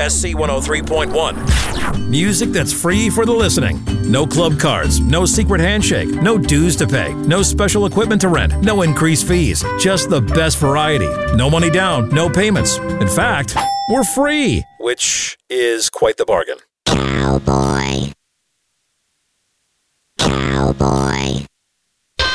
SC 103.1. Music that's free for the listening. No club cards, no secret handshake, no dues to pay, no special equipment to rent, no increased fees. Just the best variety. No money down, no payments. In fact, we're free, which is quite the bargain. Cowboy. Cowboy.